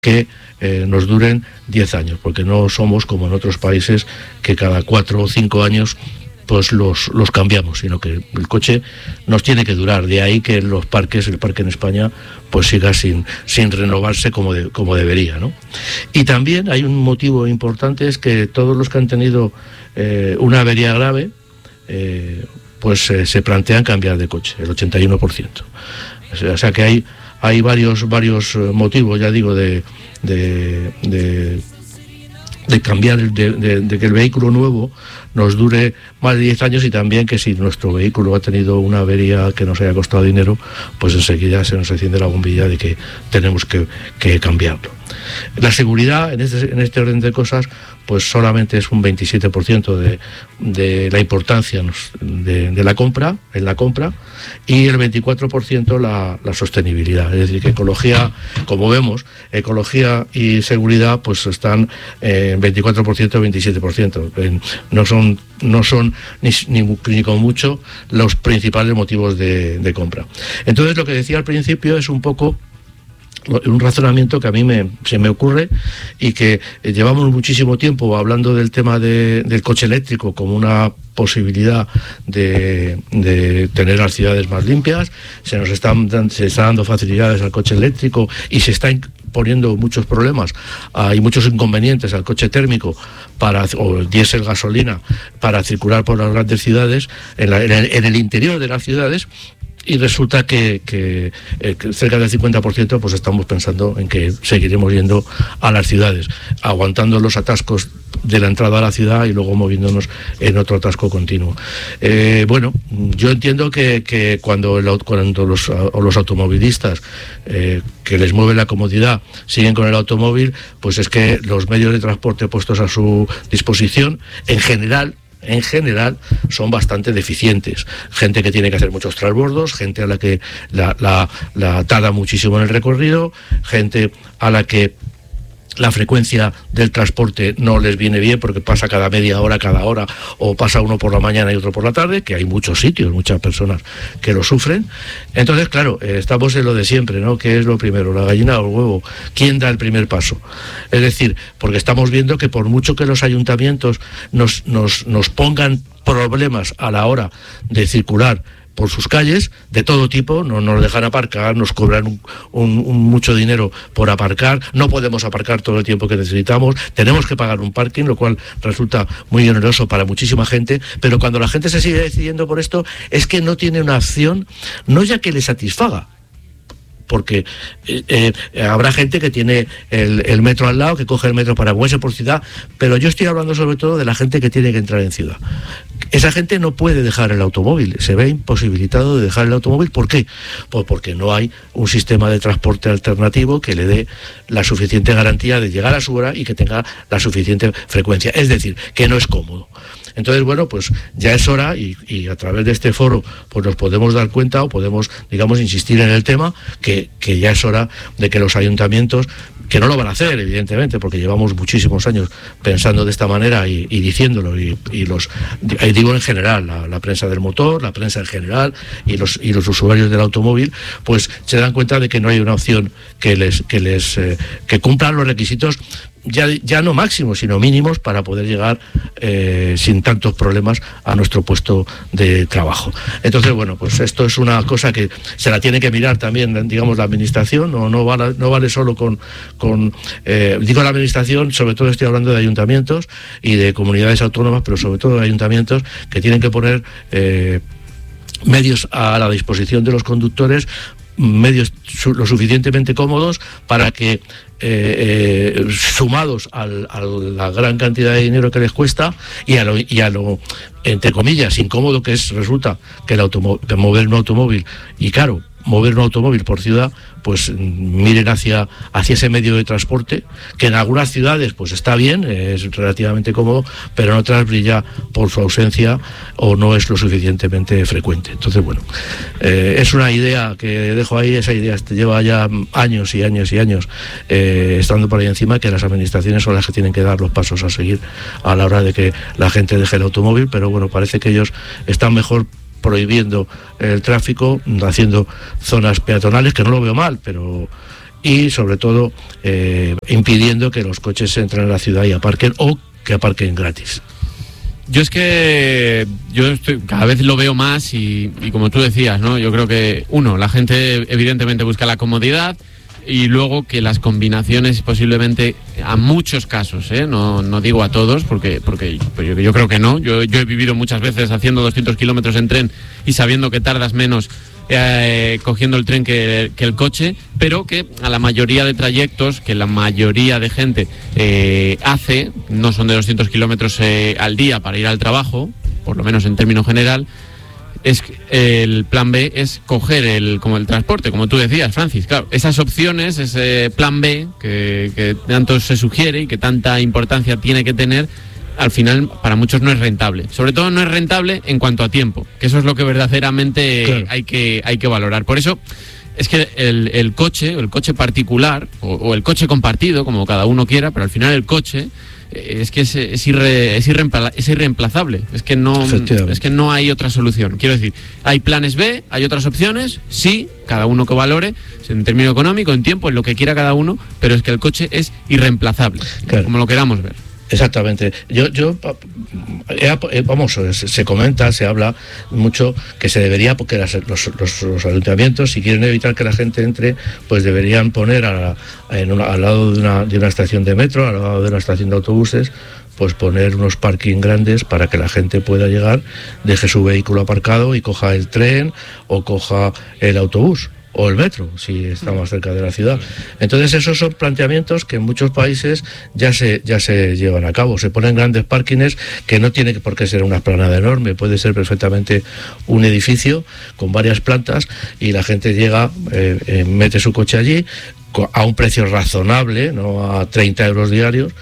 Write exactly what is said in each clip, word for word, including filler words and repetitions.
que eh, nos duren diez años, porque no somos como en otros países que cada cuatro o cinco años pues los, los cambiamos, sino que el coche nos tiene que durar. De ahí que los parques, el parque en España, pues siga sin, sin renovarse como, de, como debería, ¿no? Y también hay un motivo importante, es que todos los que han tenido eh, una avería grave, eh, pues eh, se plantean cambiar de coche, el ochenta y uno por ciento. O sea que hay, hay varios, varios motivos, ya digo, de, de, de, de cambiar, de, de, de que el vehículo nuevo nos dure más de diez años, y también que si nuestro vehículo ha tenido una avería que nos haya costado dinero, pues enseguida se nos enciende la bombilla de que tenemos que, que cambiarlo. La seguridad, en este, en este orden de cosas, pues solamente es un veintisiete por ciento de, de la importancia de, de la compra, en la compra, y el veinticuatro por ciento la, la sostenibilidad. Es decir, que ecología, como vemos, ecología y seguridad pues están en veinticuatro por ciento, veintisiete por ciento. En, no son, no son ni, ni, ni con mucho los principales motivos de, de compra. Entonces, lo que decía al principio es un poco un razonamiento que a mí me, se me ocurre, y que eh, llevamos muchísimo tiempo hablando del tema de, del coche eléctrico como una posibilidad de, de tener las ciudades más limpias. Se nos están se está dando facilidades al coche eléctrico y se está poniendo muchos problemas, hay uh, muchos inconvenientes al coche térmico para, o el diésel gasolina para circular por las grandes ciudades, en, la, en, el, en el interior de las ciudades. Y resulta que, que, eh, que cerca del cincuenta por ciento pues estamos pensando en que seguiremos yendo a las ciudades, aguantando los atascos de la entrada a la ciudad y luego moviéndonos en otro atasco continuo. Eh, bueno, yo entiendo que, que cuando, el, cuando los, o los automovilistas eh, que les mueve la comodidad siguen con el automóvil, pues es que los medios de transporte puestos a su disposición, en general, en general son bastante deficientes. Gente que tiene que hacer muchos transbordos, gente a la que la, la, la tarda muchísimo en el recorrido, gente a la que la frecuencia del transporte no les viene bien porque pasa cada media hora, cada hora, o pasa uno por la mañana y otro por la tarde, que hay muchos sitios, muchas personas que lo sufren. Entonces, claro, eh, estamos en lo de siempre, ¿no? ¿Qué es lo primero, la gallina o el huevo? ¿Quién da el primer paso? Es decir, porque estamos viendo que por mucho que los ayuntamientos nos, nos, nos pongan problemas a la hora de circular por sus calles, de todo tipo, no nos dejan aparcar, nos cobran un, un, un mucho dinero por aparcar, no podemos aparcar todo el tiempo que necesitamos, tenemos que pagar un parking, lo cual resulta muy oneroso para muchísima gente, pero cuando la gente se sigue decidiendo por esto, es que no tiene una acción, no ya que le satisfaga, porque eh, eh, habrá gente que tiene el, el metro al lado, que coge el metro para moverse por ciudad, pero yo estoy hablando sobre todo de la gente que tiene que entrar en ciudad. Esa gente no puede dejar el automóvil, se ve imposibilitado de dejar el automóvil. ¿Por qué? Pues porque no hay un sistema de transporte alternativo que le dé la suficiente garantía de llegar a su hora y que tenga la suficiente frecuencia. Es decir, que no es cómodo. Entonces, bueno, pues ya es hora, y, y a través de este foro pues nos podemos dar cuenta, o podemos, digamos, insistir en el tema, que, que ya es hora de que los ayuntamientos, que no lo van a hacer, evidentemente, porque llevamos muchísimos años pensando de esta manera y, y diciéndolo, y, y los digo en general, la, la prensa del motor, la prensa en general, y los, y los usuarios del automóvil, pues se dan cuenta de que no hay una opción que les, que les eh, que cumplan los requisitos, Ya, ya no máximos, sino mínimos, para poder llegar eh, sin tantos problemas a nuestro puesto de trabajo. Entonces, bueno, pues esto es una cosa que se la tiene que mirar también, digamos, la administración, no, no, vale, no vale solo con, con eh, digo la administración, sobre todo estoy hablando de ayuntamientos y de comunidades autónomas, pero sobre todo de ayuntamientos que tienen que poner eh, medios a la disposición de los conductores, medios su, lo suficientemente cómodos para que eh, eh, sumados al, a la gran cantidad de dinero que les cuesta y a lo, y a lo entre comillas incómodo que es, resulta que el automóvil, mover un automóvil y caro mover un automóvil por ciudad, pues miren hacia, hacia ese medio de transporte, que en algunas ciudades pues está bien, es relativamente cómodo, pero en otras brilla por su ausencia o no es lo suficientemente frecuente. Entonces, bueno, eh, es una idea que dejo ahí, esa idea lleva ya años y años y años eh, estando por ahí encima, que las administraciones son las que tienen que dar los pasos a seguir a la hora de que la gente deje el automóvil, pero bueno, parece que ellos están mejor prohibiendo el tráfico, haciendo zonas peatonales, que no lo veo mal, pero y sobre todo eh, impidiendo que los coches entren a la ciudad y aparquen, o que aparquen gratis. Yo es que yo estoy, cada vez lo veo más y, y como tú decías, ¿no? Yo creo que, uno, la gente evidentemente busca la comodidad, y luego que las combinaciones posiblemente, a muchos casos, ¿eh? no, no digo a todos, porque, porque yo, yo creo que no. Yo, yo he vivido muchas veces haciendo doscientos kilómetros en tren y sabiendo que tardas menos eh, cogiendo el tren que, que el coche, pero que a la mayoría de trayectos que la mayoría de gente eh, hace, no son de doscientos kilómetros eh, al día para ir al trabajo, por lo menos en término general, es el plan B es coger el como el transporte, como tú decías, Francis. Claro, esas opciones, ese plan B que, que tanto se sugiere y que tanta importancia tiene que tener, al final para muchos no es rentable. Sobre todo no es rentable en cuanto a tiempo, que eso es lo que verdaderamente claro. hay que hay que valorar. Por eso es que el, el coche, el coche particular o, o el coche compartido, como cada uno quiera, pero al final el coche es que es, es, irre, es, irreempla, es irreemplazable, es que no es que no hay otra solución. Quiero decir, hay planes B, hay otras opciones, sí, cada uno que valore, en término económico, en tiempo, en lo que quiera cada uno, pero es que el coche es irreemplazable, claro. como lo queramos ver. Exactamente. Yo, yo, vamos, se comenta, se habla mucho que se debería, porque las, los, los, los ayuntamientos, si quieren evitar que la gente entre, pues deberían poner a la, en una, al lado de una, de una estación de metro, al lado de una estación de autobuses, pues poner unos parking grandes para que la gente pueda llegar, deje su vehículo aparcado y coja el tren o coja el autobús. O el metro, si está más cerca de la ciudad. Entonces esos son planteamientos que en muchos países ya se ya se llevan a cabo. Se ponen grandes parkings que no tiene por qué ser una explanada enorme, puede ser perfectamente un edificio con varias plantas y la gente llega, eh, eh, mete su coche allí a un precio razonable, no a treinta euros diarios,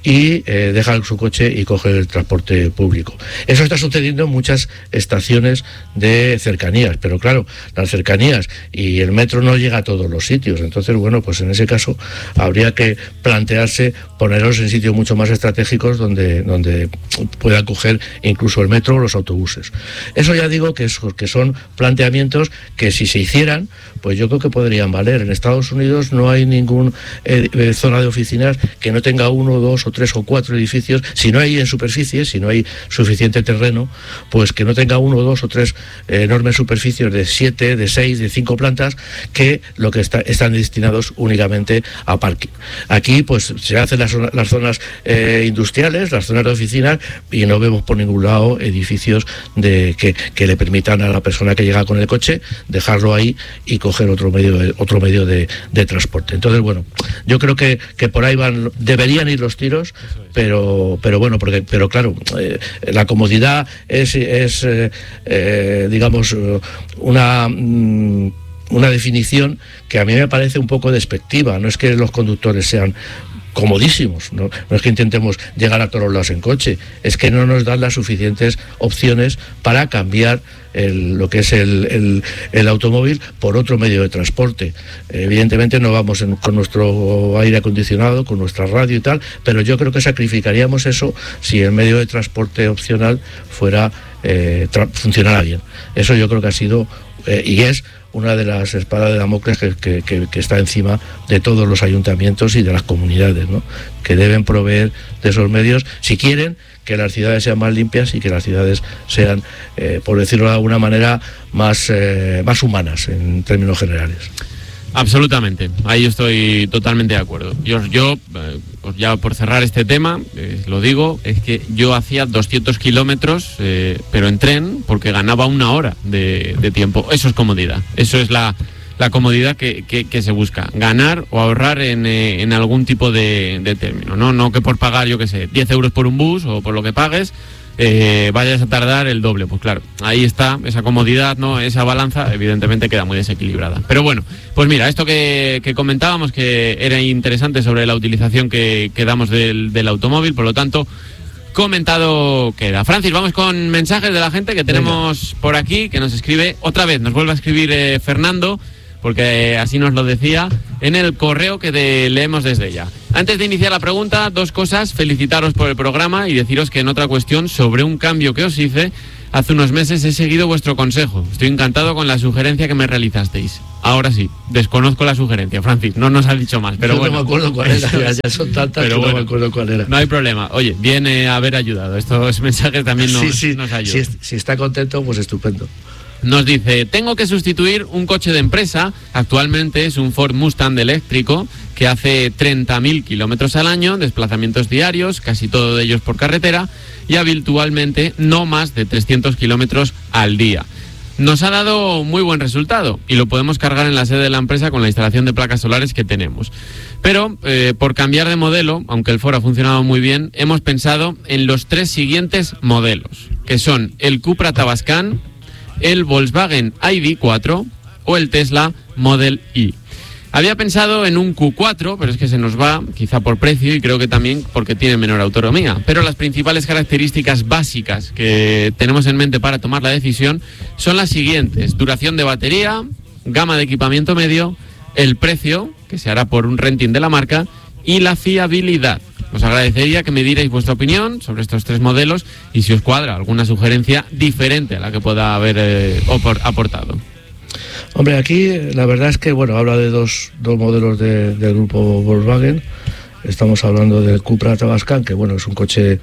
y eh, deja su coche y coge el transporte público. Eso está sucediendo en muchas estaciones de cercanías, pero claro, las cercanías y el metro no llega a todos los sitios. Entonces, bueno, pues en ese caso habría que plantearse ponerlos en sitios mucho más estratégicos donde, donde puedan coger incluso el metro o los autobuses. Eso ya digo que, es, que son planteamientos que si se hicieran, pues yo creo que podrían valer. En Estados Unidos no hay ninguna eh, zona de oficinas que no tenga uno, dos o tres o cuatro edificios. Si no hay en superficie, si no hay suficiente terreno, pues que no tenga uno, dos o tres eh, enormes superficies de siete, de seis, de cinco plantas, que lo que está, están destinados únicamente a parking. Aquí pues se hacen las, las zonas eh, industriales, las zonas de oficinas, y no vemos por ningún lado edificios de que, que le permitan a la persona que llega con el coche dejarlo ahí y coger otro medio de, otro medio de, de transporte. Entonces, bueno, yo creo que, que por ahí van, deberían ir los tiros, pero pero bueno, porque pero claro, eh, la comodidad es, es eh, eh, digamos, una... Mm, una definición que a mí me parece un poco despectiva. No es que los conductores sean comodísimos, no, no es que intentemos llegar a todos lados en coche, es que no nos dan las suficientes opciones para cambiar el, lo que es el, el, el automóvil por otro medio de transporte. Evidentemente no vamos en, con nuestro aire acondicionado, con nuestra radio y tal, pero yo creo que sacrificaríamos eso si el medio de transporte opcional fuera eh, tra- funcionara bien. Eso yo creo que ha sido eh, y es una de las espadas de Damocles que, que, que, que está encima de todos los ayuntamientos y de las comunidades, ¿no? Que deben proveer de esos medios si quieren que las ciudades sean más limpias y que las ciudades sean, eh, por decirlo de alguna manera, más, eh, más humanas en términos generales. Absolutamente, ahí estoy totalmente de acuerdo. Yo, yo eh, ya por cerrar este tema, eh, lo digo, es que yo hacía doscientos kilómetros, eh, pero en tren, porque ganaba una hora de, de tiempo. Eso es comodidad, eso es la, la comodidad que, que, que se busca, ganar o ahorrar en, eh, en algún tipo de, de término, ¿no? No que por pagar, yo qué sé, diez euros por un bus o por lo que pagues, Eh, vayas a tardar el doble. Pues claro, ahí está esa comodidad, ¿no? Esa balanza evidentemente queda muy desequilibrada. Pero bueno, pues mira, esto que, que comentábamos que era interesante sobre la utilización que, que damos del, del automóvil, por lo tanto, comentado queda. Francis, vamos con mensajes de la gente que tenemos Venga. por aquí, que nos escribe otra vez, nos vuelve a escribir eh, Fernando, porque así nos lo decía en el correo que de, leemos desde ella. Antes de iniciar la pregunta, dos cosas: felicitaros por el programa y deciros que en otra cuestión sobre un cambio que os hice hace unos meses he seguido vuestro consejo. Estoy encantado con la sugerencia que me realizasteis. Ahora sí, desconozco la sugerencia, Francis, no nos ha dicho más, pero Yo bueno. no me acuerdo cuál era, ya, ya son tantas pero que bueno, no me acuerdo cuál era. No hay problema. Oye, viene a haber ayudado. Estos mensajes también nos, sí, sí, nos ayudan. Si, si está contento, pues estupendo. Nos dice, tengo que sustituir un coche de empresa, actualmente es un Ford Mustang eléctrico que hace treinta mil kilómetros al año, desplazamientos diarios, casi todos de ellos por carretera, y habitualmente no más de trescientos kilómetros al día. Nos ha dado muy buen resultado y lo podemos cargar en la sede de la empresa con la instalación de placas solares que tenemos. Pero eh, por cambiar de modelo, aunque el Ford ha funcionado muy bien, hemos pensado en los tres siguientes modelos, que son el Cupra Tavascan, el Volkswagen I D cuatro o el Tesla Model Y. Había pensado en un Q cuatro, pero es que se nos va, quizá por precio y creo que también porque tiene menor autonomía. Pero las principales características básicas que tenemos en mente para tomar la decisión son las siguientes: duración de batería, gama de equipamiento medio, el precio, que se hará por un renting de la marca, y la fiabilidad. Os agradecería que me dierais vuestra opinión sobre estos tres modelos y si os cuadra alguna sugerencia diferente a la que pueda haber eh, aportado. Hombre, aquí la verdad es que, bueno, habla de dos, dos modelos de, del grupo Volkswagen. Estamos hablando del Cupra Tavascan, que bueno, es un coche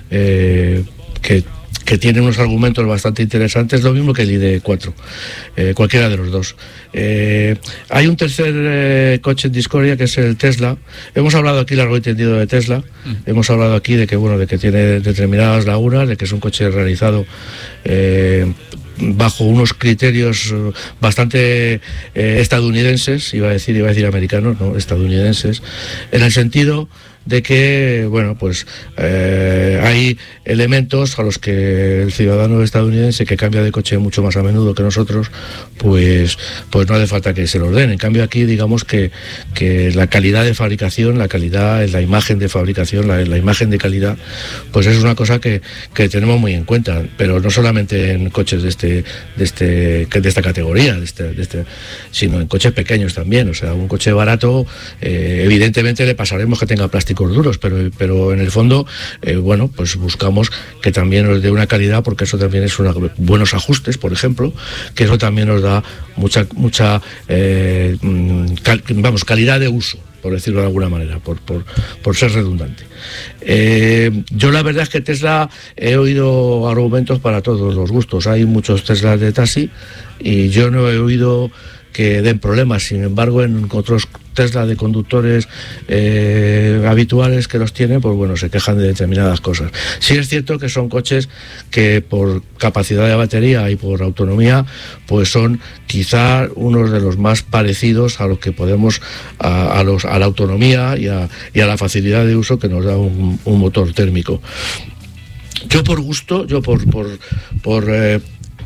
eh, que, que tiene unos argumentos bastante interesantes, lo mismo que el I D cuatro, eh, cualquiera de los dos. Eh, hay un tercer eh, coche en discordia, que es el Tesla. Hemos hablado aquí largo y tendido de Tesla. Mm. Hemos hablado aquí de que, bueno, de que tiene determinadas lagunas, de que es un coche realizado eh, bajo unos criterios bastante eh, estadounidenses, iba a decir, iba a decir americanos, no, estadounidenses, en el sentido de que, bueno, pues eh, hay elementos a los que el ciudadano estadounidense que cambia de coche mucho más a menudo que nosotros, pues, pues no hace falta que se lo den. En cambio aquí, digamos que, que la calidad de fabricación, la calidad, la imagen de fabricación, la, la imagen de calidad, pues es una cosa que, que tenemos muy en cuenta, pero no solamente en coches de este, de este, de esta categoría, de este, de este, sino en coches pequeños también. O sea, un coche barato, eh, evidentemente le pasaremos que tenga plástico duros, pero, pero en el fondo, eh, bueno, pues buscamos que también nos dé una calidad, porque eso también es una, buenos ajustes, por ejemplo, que eso también nos da mucha, mucha eh, cal, vamos, calidad de uso, por decirlo de alguna manera, por, por, por ser redundante. Eh, yo la verdad es que Tesla he oído argumentos para todos los gustos. Hay muchos Teslas de taxi y yo no he oído que den problemas. Sin embargo, en otros Tesla de conductores eh, habituales que los tienen, pues bueno, se quejan de determinadas cosas. Sí es cierto que son coches que por capacidad de batería y por autonomía, pues son quizá unos de los más parecidos a los que podemos, a, a, los, a la autonomía y a, y a la facilidad de uso que nos da un, un motor térmico. Yo por gusto, yo por, por, por eh,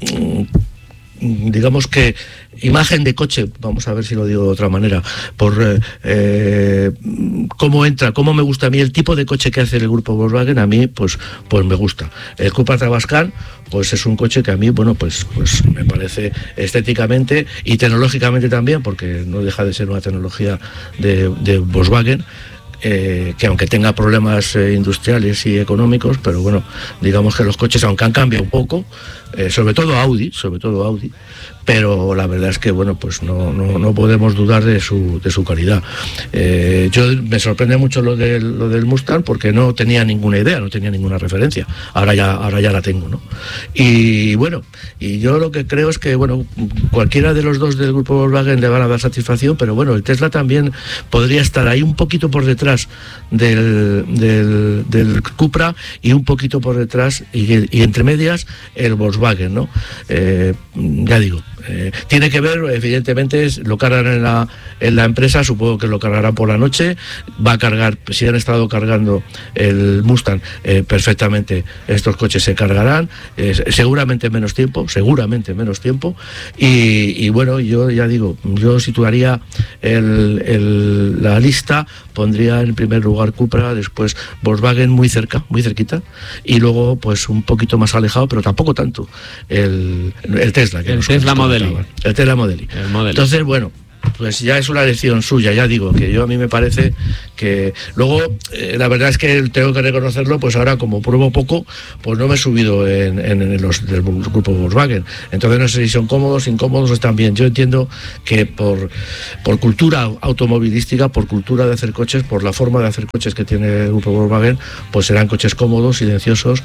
digamos que imagen de coche, vamos a ver si lo digo de otra manera, por eh, eh, cómo entra, cómo me gusta a mí el tipo de coche que hace el grupo Volkswagen, a mí pues pues me gusta. El Cupra Tavascan pues es un coche que a mí, bueno, pues pues me parece estéticamente y tecnológicamente también, porque no deja de ser una tecnología de, de Volkswagen. Eh, que aunque tenga problemas eh, industriales y económicos, pero bueno, digamos que los coches, aunque han cambiado un poco, eh, sobre todo Audi, sobre todo Audi, pero la verdad es que bueno, pues no, no, no podemos dudar de su, de su calidad. Eh, yo me sorprende mucho lo del, lo del Mustang, porque no tenía ninguna idea, no tenía ninguna referencia. Ahora ya, ahora ya la tengo, ¿no? Y bueno, y yo lo que creo es que bueno, cualquiera de los dos del grupo Volkswagen le van a dar satisfacción, pero bueno, el Tesla también podría estar ahí un poquito por detrás Del, del, del Cupra y un poquito por detrás y, y entre medias el Volkswagen, ¿no? Eh, ya digo, eh, tiene que ver, evidentemente, es, lo cargan en la, en la empresa, supongo que lo cargarán por la noche, va a cargar, si han estado cargando el Mustang, eh, perfectamente estos coches se cargarán, eh, seguramente menos tiempo, seguramente menos tiempo, y, y bueno, yo ya digo, yo situaría el, el, la lista, pondría en primer lugar Cupra, después Volkswagen muy cerca, muy cerquita, y luego pues un poquito más alejado, pero tampoco tanto, el, el Tesla. Que el nos Tesla Model Y. El Tesla Model Y. Entonces, bueno, pues ya es una elección suya, ya digo, que yo a mí me parece que luego, eh, la verdad es que tengo que reconocerlo, pues ahora como pruebo poco, pues no me he subido en, en, en los del grupo Volkswagen, entonces no sé si son cómodos, incómodos o están bien. Yo entiendo que por, por cultura automovilística, por cultura de hacer coches, por la forma de hacer coches que tiene el grupo Volkswagen, pues serán coches cómodos, silenciosos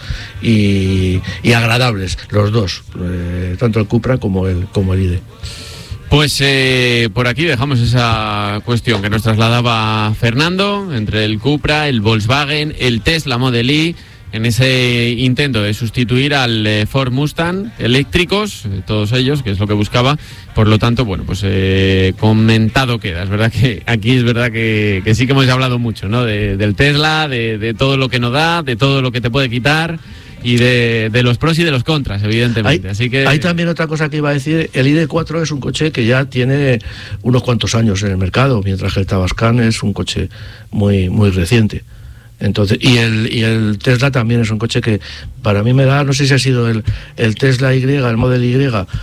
y, y agradables, los dos, eh, tanto el Cupra como el, como el I D. Pues eh, por aquí dejamos esa cuestión que nos trasladaba Fernando entre el Cupra, el Volkswagen, el Tesla Model Y, en ese intento de sustituir al eh, Ford Mustang eléctricos, eh, todos ellos, que es lo que buscaba. Por lo tanto, bueno, pues eh, comentado queda. Es verdad que aquí es verdad que, que sí que hemos hablado mucho, ¿no? De, del Tesla, de, de todo lo que nos da, de todo lo que te puede quitar. Y de, de los pros y de los contras, evidentemente. Hay, Así que hay también otra cosa que iba a decir. El I D cuatro es un coche que ya tiene unos cuantos años en el mercado, mientras que el Tavascan es un coche muy muy reciente. Entonces, y el y el Tesla también es un coche que para mí me da, no sé si ha sido el, el Tesla Y, el Model Y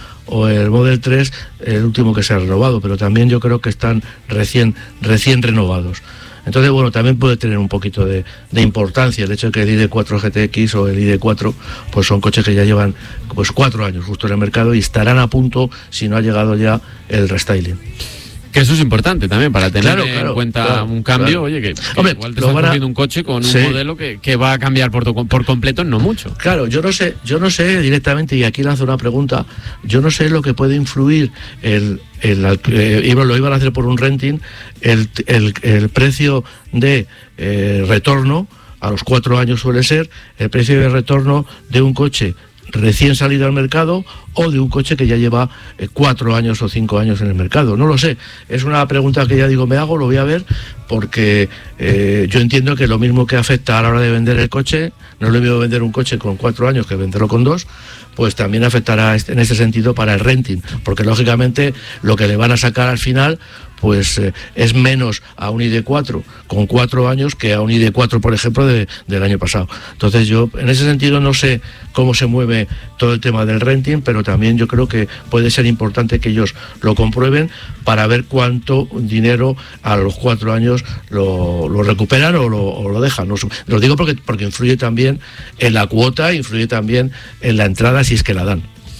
o el Model tres, el último que se ha renovado, pero también yo creo que están recién recién renovados. Entonces, bueno, también puede tener un poquito de, de importancia el hecho de que el I D cuatro G T X o el I D cuatro, pues son coches que ya llevan pues cuatro años justo en el mercado y estarán a punto si no ha llegado ya el restyling. Que eso es importante también para tener claro, claro, en cuenta claro, un cambio, claro. oye, que, que Hombre, igual te estás a... cogiendo un coche con un sí. modelo que, que va a cambiar por, to, por completo en no mucho. Claro, yo no sé, yo no sé directamente, y aquí lanzo una pregunta, yo no sé lo que puede influir el, el, el eh, lo iban a hacer por un renting, el, el, el precio de eh, retorno, a los cuatro años suele ser, el precio de retorno de un coche recién salido al mercado o de un coche que ya lleva eh, cuatro años o cinco años en el mercado. No lo sé, es una pregunta que ya digo me hago, lo voy a ver, porque eh, yo entiendo que lo mismo que afecta a la hora de vender el coche, no es lo mismo vender un coche con cuatro años que venderlo con dos, pues también afectará en ese sentido para el renting, porque lógicamente lo que le van a sacar al final pues eh, es menos a un I D cuatro con cuatro años que a un I D cuatro, por ejemplo, de, del año pasado. Entonces yo, en ese sentido, no sé cómo se mueve todo el tema del renting, pero también yo creo que puede ser importante que ellos lo comprueben para ver cuánto dinero a los cuatro años lo, lo recuperan o lo, o lo dejan. ¿No? Lo digo porque, porque influye también en la cuota, influye también en la entrada si es que la dan.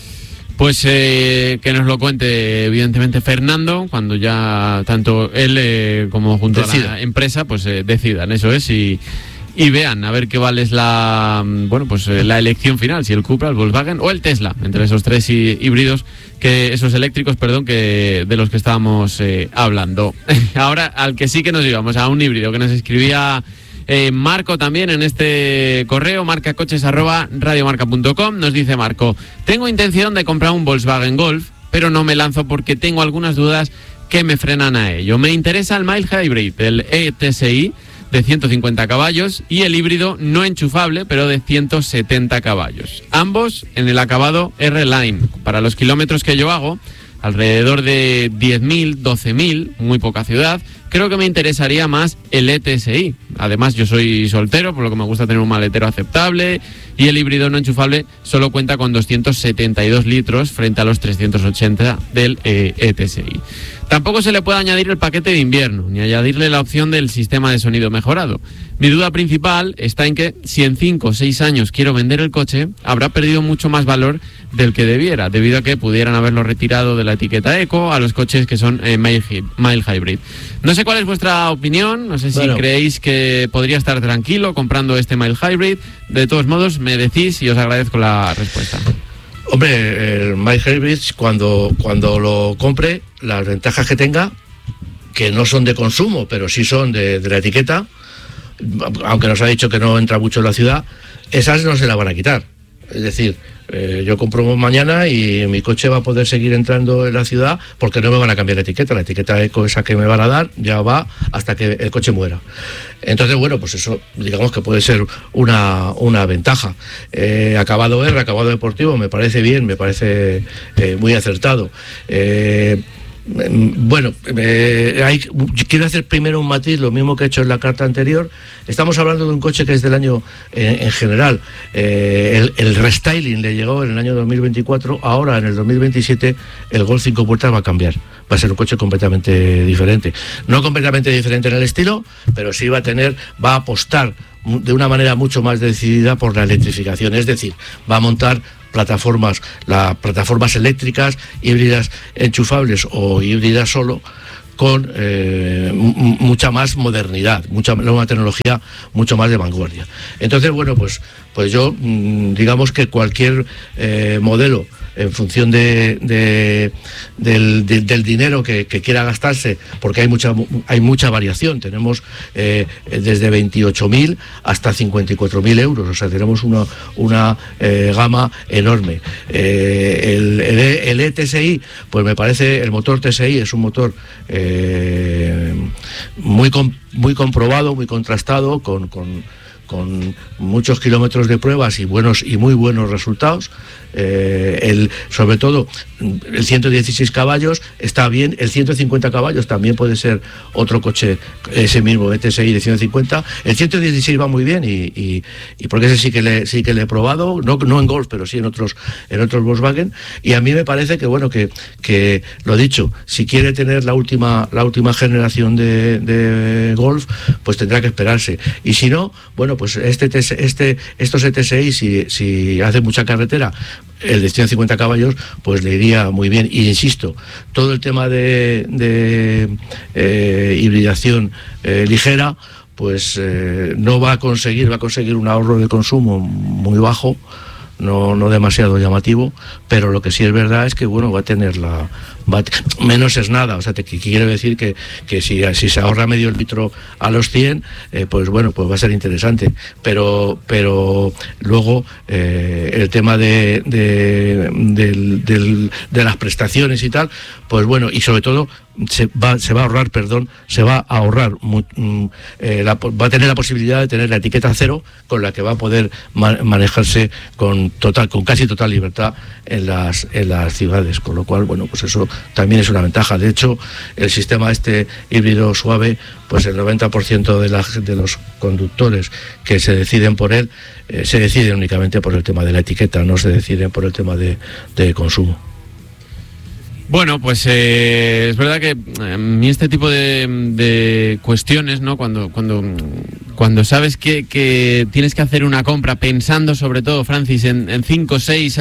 Pues eh, que nos lo cuente evidentemente Fernando cuando ya tanto él eh, como junto Decida. a la empresa pues eh, decidan, eso es, y, y vean a ver qué vale es la bueno pues eh, la elección final, si el Cupra, el Volkswagen o el Tesla, entre esos tres hí- híbridos, que esos eléctricos, perdón, que de los que estábamos eh, hablando. Ahora al que sí que nos íbamos, a un híbrido que nos escribía Eh, Marco también en este correo, marcacoches arroba radiomarca punto com. Nos dice Marco: tengo intención de comprar un Volkswagen Golf, pero no me lanzo porque tengo algunas dudas que me frenan a ello. Me interesa el mild hybrid, el E T S I de ciento cincuenta caballos y el híbrido no enchufable pero de ciento setenta caballos, ambos en el acabado R-Line. Para los kilómetros que yo hago, alrededor de diez mil, doce mil, muy poca ciudad, creo que me interesaría más el E T S I. Además, yo soy soltero, por lo que me gusta tener un maletero aceptable, y el híbrido no enchufable solo cuenta con doscientos setenta y dos litros frente a los trescientos ochenta del eh, E T S I. Tampoco se le puede añadir el paquete de invierno, ni añadirle la opción del sistema de sonido mejorado. Mi duda principal está en que si en cinco o seis años quiero vender el coche, habrá perdido mucho más valor del que debiera, debido a que pudieran haberlo retirado de la etiqueta Eco a los coches que son eh, mild, mild hybrid. No sé cuál es vuestra opinión, no sé si bueno. creéis que podría estar tranquilo comprando este mild hybrid. De todos modos, me decís y os agradezco la respuesta. Hombre, el mild hybrid, cuando, cuando lo compre, las ventajas que tenga, que no son de consumo, pero sí son de, de la etiqueta, aunque nos ha dicho que no entra mucho en la ciudad, esas no se la van a quitar. Es decir, eh, yo compro mañana y mi coche va a poder seguir entrando en la ciudad porque no me van a cambiar la etiqueta. La etiqueta eco esa que me van a dar ya va hasta que el coche muera. Entonces, bueno, pues eso digamos que puede ser una, una ventaja. Eh, acabado R, acabado deportivo, me parece bien, me parece eh, muy acertado. Eh, Bueno, eh, hay, quiero hacer primero un matiz, lo mismo que he hecho en la carta anterior. Estamos hablando de un coche que es del año, eh, en general, eh, el, el restyling le llegó en el año dos mil veinticuatro, ahora en el dos mil veintisiete el Golf cinco puertas va a cambiar, va a ser un coche completamente diferente. No completamente diferente en el estilo, pero sí va a tener, va a apostar de una manera mucho más decidida por la electrificación, es decir, va a montar plataformas, las plataformas eléctricas, híbridas enchufables o híbridas solo, con eh, m- mucha más modernidad, mucha nueva tecnología, mucho más de vanguardia. Entonces, bueno, pues, pues yo, mmm, digamos que cualquier eh, modelo, en función de, de, del, de, del dinero que, que quiera gastarse, porque hay mucha hay mucha variación, tenemos eh, desde veintiocho mil hasta cincuenta y cuatro mil euros, o sea, tenemos una, una eh, gama enorme. Eh, el, el, el E T S I, pues me parece, el motor T S I es un motor eh, muy, com, muy comprobado, muy contrastado, con, con con muchos kilómetros de pruebas y buenos y muy buenos resultados. Eh, el, sobre todo el ciento dieciséis caballos está bien, el ciento cincuenta caballos también puede ser otro coche, ese mismo E T S I de ciento cincuenta. El ciento dieciséis va muy bien y, y, y porque ese sí que le sí que le he probado, no, no en Golf, pero sí en otros en otros Volkswagen, y a mí me parece que bueno que, que lo dicho, si quiere tener la última la última generación de, de Golf, pues tendrá que esperarse, y si no, bueno, pues este este estos E T S I, si, si hace mucha carretera, el de ciento cincuenta caballos, pues le iría muy bien. Y insisto, todo el tema de, de eh, hibridación eh, ligera, pues eh, no va a conseguir, va a conseguir un ahorro de consumo muy bajo, no, no demasiado llamativo, pero lo que sí es verdad es que bueno, va a tener la va a, menos es nada, o sea, te quiero decir que, que si, si se ahorra medio litro a los cien, eh, pues bueno, pues va a ser interesante, pero pero luego eh, el tema de de, de, de de las prestaciones y tal, pues bueno, y sobre todo se va se va a ahorrar, perdón, se va a ahorrar eh, la, va a tener la posibilidad de tener la etiqueta cero, con la que va a poder ma- manejarse con total con casi total libertad en las en las ciudades, con lo cual bueno, pues eso también es una ventaja. De hecho, el sistema este híbrido suave, pues el noventa por ciento de, la, de los conductores que se deciden por él eh, se deciden únicamente por el tema de la etiqueta, no se deciden por el tema de, de consumo. Bueno, pues eh, es verdad que a mí este tipo de, de cuestiones, ¿no? Cuando cuando cuando sabes que, que tienes que hacer una compra pensando sobre todo, Francis, en cinco, seis,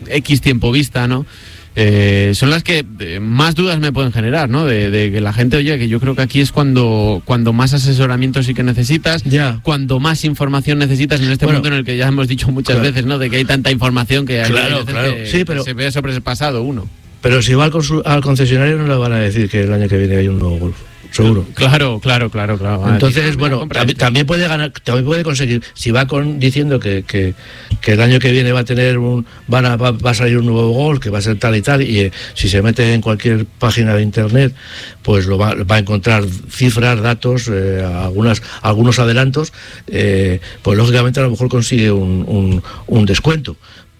X tiempo vista, ¿no? Eh, son las que eh, más dudas me pueden generar, ¿no? De, de que la gente, oye, que yo creo que aquí es cuando cuando más asesoramiento sí que necesitas, ya. Cuando más información necesitas en este bueno, mundo en el que ya hemos dicho muchas claro. veces, ¿no? De que hay tanta información que, hay claro, claro. que, sí, pero... que se ve sobrepasado uno. Pero si va al, consu- al concesionario no le van a decir que el año que viene hay un nuevo Golf, seguro. Claro, claro, claro, claro. Entonces, bueno, también, también puede ganar, también puede conseguir, si va con diciendo que, que, que el año que viene va a tener un, van a, va, va a salir un nuevo Golf, que va a ser tal y tal, y eh, si se mete en cualquier página de internet, pues lo va, va a encontrar cifras, datos, eh, algunas, algunos adelantos, eh, pues lógicamente a lo mejor consigue un, un, un descuento.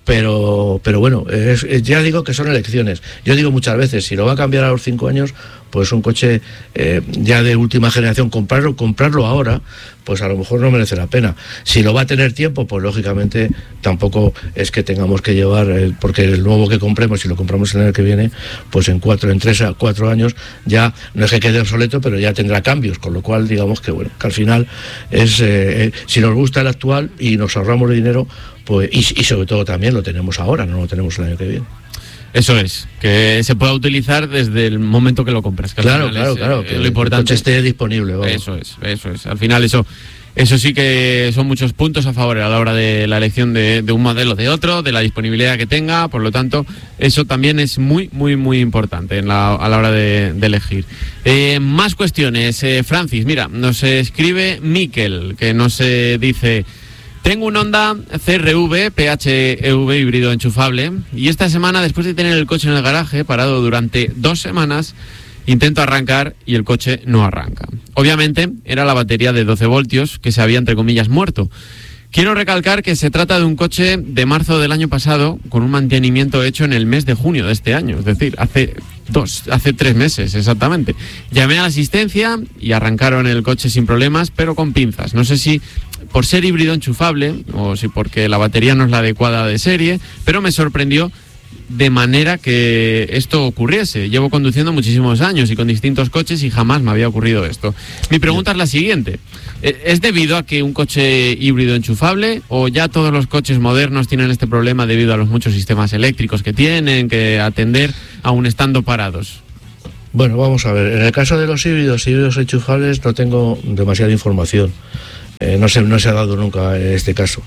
Pero, pero bueno, es, es, ya digo que son elecciones. Yo digo muchas veces, si lo va a cambiar a los cinco años, pues un coche eh, ya de última generación, comprarlo, comprarlo ahora, pues a lo mejor no merece la pena. Si lo va a tener tiempo, pues lógicamente tampoco es que tengamos que llevar, eh, porque el nuevo que compremos, si lo compramos el año que viene, pues en cuatro, en tres a cuatro años ya no es que quede obsoleto, pero ya tendrá cambios, con lo cual digamos que bueno, que al final es eh, eh, si nos gusta el actual y nos ahorramos dinero, pues y, y sobre todo también lo tenemos ahora, no lo tenemos el año que viene. Eso es, que se pueda utilizar desde el momento que lo compras. Que claro, claro, es, claro, eh, que lo importante el coche esté disponible. Vamos. Eso es, eso es. Al final eso, eso sí que son muchos puntos a favor a la hora de la elección de, de un modelo de otro, de la disponibilidad que tenga, por lo tanto, eso también es muy, muy, muy importante en la, a la hora de, de elegir. Eh, más cuestiones, eh, Francis, mira, nos escribe Miquel, que nos eh, dice... Tengo un Honda C R V P H E V híbrido enchufable y esta semana, después de tener el coche en el garaje parado durante dos semanas, intento arrancar y el coche no arranca. Obviamente era la batería de doce voltios que se había, entre comillas, muerto. Quiero recalcar que se trata de un coche de marzo del año pasado con un mantenimiento hecho en el mes de junio de este año, es decir, hace dos, hace tres meses exactamente. Llamé a la asistencia y arrancaron el coche sin problemas, pero con pinzas. No sé si por ser híbrido enchufable o si porque la batería no es la adecuada de serie, pero me sorprendió de manera que esto ocurriese. Llevo conduciendo muchísimos años y con distintos coches y jamás me había ocurrido esto. Mi pregunta es la siguiente: ¿es debido a que un coche híbrido enchufable o ya todos los coches modernos tienen este problema debido a los muchos sistemas eléctricos que tienen que atender aún estando parados? Bueno, vamos a ver. En el caso de los híbridos, híbridos enchufables, no tengo demasiada información. Eh, no, se, no se ha dado nunca en este caso.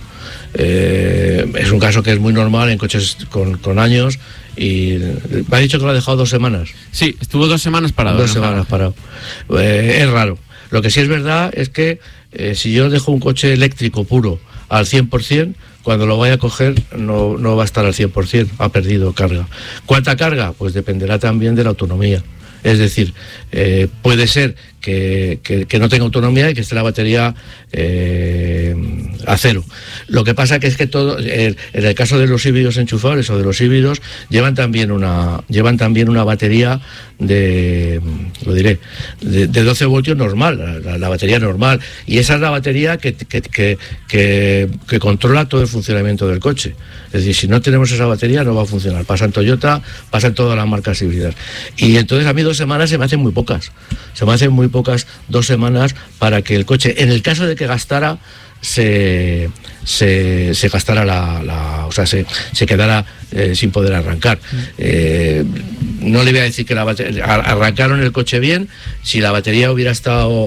Eh, es un caso que es muy normal en coches con, con años. Y me ha dicho que lo ha dejado dos semanas. Sí, estuvo dos semanas parado. Dos semanas parado. Eh, es raro. Lo que sí es verdad es que eh, si yo dejo un coche eléctrico puro al cien por ciento, cuando lo vaya a coger no, no va a estar al cien por ciento, ha perdido carga. ¿Cuánta carga? Pues dependerá también de la autonomía. Es decir, eh, puede ser que, que, que no tenga autonomía y que esté la batería eh, a cero. Lo que pasa que es que todo, eh, en el caso de los híbridos enchufables o de los híbridos, llevan también una, llevan también una batería de, lo diré, de, de doce voltios normal, la, la batería normal. Y esa es la batería que, que, que, que, que controla todo el funcionamiento del coche. Es decir, si no tenemos esa batería no va a funcionar. Pasa en Toyota, pasa en todas las marcas híbridas. Y entonces a mí dos semanas se me hacen muy pocas. Se me hacen muy pocas dos semanas para que el coche, en el caso de que gastara, se, se, se gastara la, la... O sea, se, se quedara eh, sin poder arrancar. Eh, no le voy a decir que la batería, arrancaron el coche bien. Si la batería hubiera estado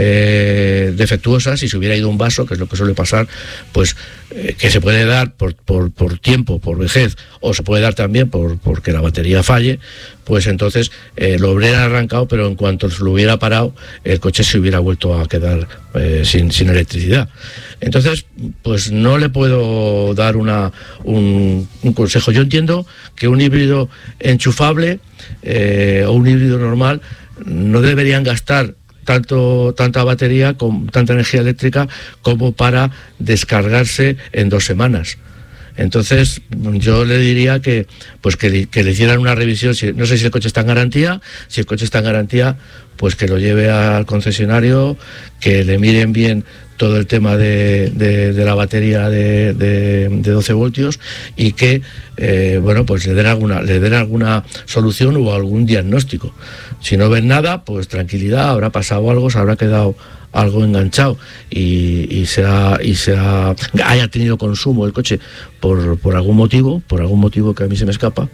eh, defectuosa, si se hubiera ido un vaso, que es lo que suele pasar, pues eh, que se puede dar por, por, por tiempo, por vejez, o se puede dar también por porque la batería falle, pues entonces eh, lo hubieran arrancado, pero en cuanto se lo hubiera parado, el coche se hubiera vuelto a quedar eh, sin, sin electricidad. Entonces, pues no le puedo dar una, un, un consejo. Yo entiendo que un híbrido enchufable eh, o un híbrido normal no deberían gastar tanto tanta batería, con tanta energía eléctrica como para descargarse en dos semanas. Entonces yo le diría que pues que, que le hicieran una revisión. Si, no sé si el coche está en garantía. Si el coche está en garantía, pues que lo lleve al concesionario, que le miren bien todo el tema de, de, de la batería de, de, de doce voltios y que eh, bueno, pues le den alguna le den alguna solución o algún diagnóstico. Si no ven nada, pues tranquilidad, habrá pasado algo, se habrá quedado algo enganchado y, y, se ha, y se ha, haya tenido consumo el coche por, por algún motivo, por algún motivo que a mí se me escapa.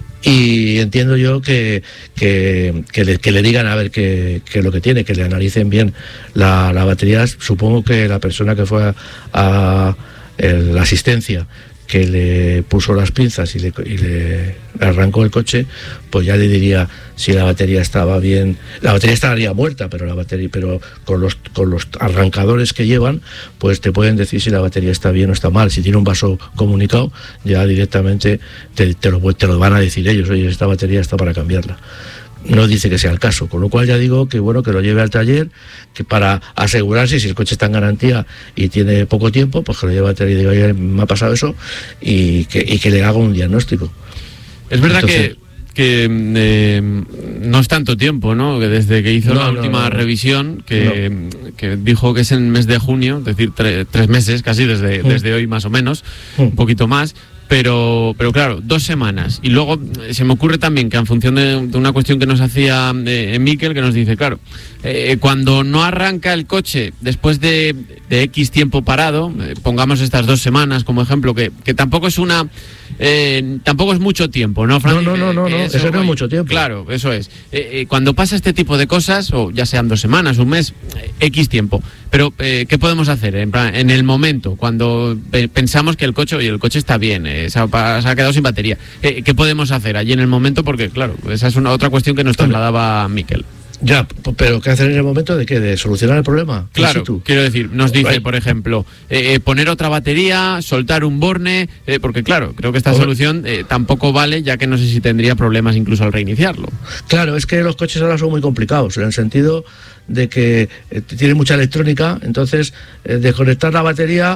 Y entiendo yo que, que, que, le, que le digan a ver qué es lo que tiene, que le analicen bien la, la batería. Supongo que la persona que fue a, a el, la asistencia, que le puso las pinzas y le, y le arrancó el coche, pues ya le diría si la batería estaba bien. La batería estaría muerta, pero la batería, pero con los con los arrancadores que llevan, pues te pueden decir si la batería está bien o está mal. Si tiene un vaso comunicado, ya directamente te, te, lo, te lo van a decir ellos. Oye, esta batería está para cambiarla. No dice que sea el caso, con lo cual ya digo que bueno, que lo lleve al taller, que para asegurarse si el coche está en garantía y tiene poco tiempo, pues que lo lleve al taller y diga, oye, me ha pasado eso, y que, y que le haga un diagnóstico. Es verdad Entonces, que, que eh, no es tanto tiempo, ¿no? Que desde que hizo no, la no, última no, no. revisión, que, no. que dijo que es en el mes de junio, es decir, tre, tres meses casi desde, mm. desde hoy más o menos, mm. un poquito más. Pero, pero claro, dos semanas. Y luego se me ocurre también que en función de, de una cuestión que nos hacía eh, Miquel, que nos dice, claro, eh, cuando no arranca el coche después de, de X tiempo parado, eh, pongamos estas dos semanas como ejemplo, que, que tampoco es una... Eh, tampoco es mucho tiempo, ¿no, Fran? No, no, no, no, no eso, eso no es mucho tiempo. Claro, eso es. Eh, eh, cuando pasa este tipo de cosas, o ya sean dos semanas, un mes, eh, X tiempo, pero eh, ¿qué podemos hacer en, plan, en el momento, cuando eh, pensamos que el coche, oye, el coche está bien, eh, se, ha, se ha quedado sin batería? Eh, ¿Qué podemos hacer allí en el momento? Porque, claro, esa es una otra cuestión que nos trasladaba Miquel. Ya, pero ¿qué hacer en el momento de qué? ¿De solucionar el problema? Claro, quiero decir, nos dice, por ejemplo, eh, poner otra batería, soltar un borne, eh, porque claro, creo que esta solución eh, tampoco vale, ya que no sé si tendría problemas incluso al reiniciarlo. Claro, es que los coches ahora son muy complicados, en el sentido de que eh, tienen mucha electrónica, entonces eh, desconectar la batería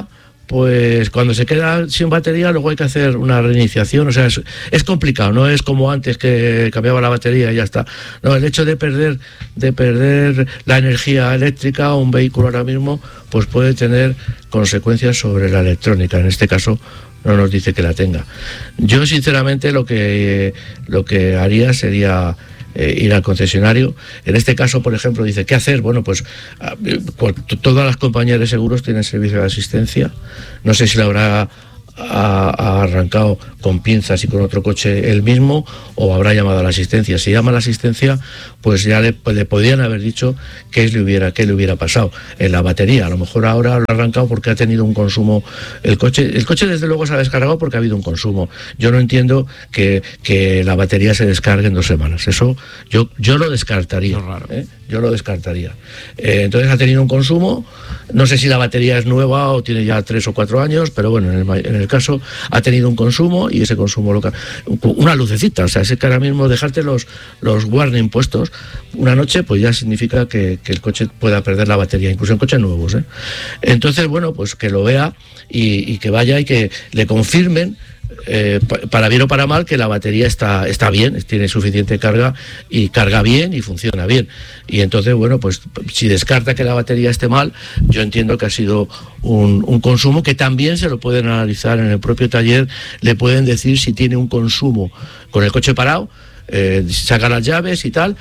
pues cuando se queda sin batería luego hay que hacer una reiniciación, o sea, es, es complicado, no es como antes que cambiaba la batería y ya está. No, el hecho de perder de perder la energía eléctrica, un vehículo ahora mismo, pues puede tener consecuencias sobre la electrónica. En este caso no nos dice que la tenga. Yo sinceramente lo que lo que haría sería eh, ir al concesionario. En este caso, por ejemplo, dice, ¿qué hacer? Bueno, pues a, todas las compañías de seguros tienen servicio de asistencia. No sé si la habrá ha, ha arrancado con pinzas y con otro coche él mismo, o habrá llamado a la asistencia. Si llama a la asistencia, pues ya le, le podían haber dicho qué le hubiera qué le hubiera pasado en la batería. A lo mejor ahora lo ha arrancado porque ha tenido un consumo el coche. El coche desde luego se ha descargado porque ha habido un consumo. Yo no entiendo que, que la batería se descargue en dos semanas. Eso yo yo lo descartaría. Raro. ¿eh? Yo lo descartaría. Eh, entonces ha tenido un consumo. No sé si la batería es nueva o tiene ya tres o cuatro años, pero bueno, en el, en el caso ha tenido un consumo y ese consumo local, una lucecita, o sea, ese que ahora mismo dejarte los, los warning puestos una noche, pues ya significa que, que el coche pueda perder la batería, incluso en coches nuevos, ¿eh? Entonces, bueno, pues que lo vea y, y que vaya y que le confirmen, Eh, para bien o para mal, que la batería está, está bien, tiene suficiente carga y carga bien y funciona bien. Y entonces, bueno, pues si descarta que la batería esté mal, yo entiendo que ha sido un, un consumo que también se lo pueden analizar en el propio taller, le pueden decir si tiene un consumo con el coche parado. Eh, saca las llaves y tal,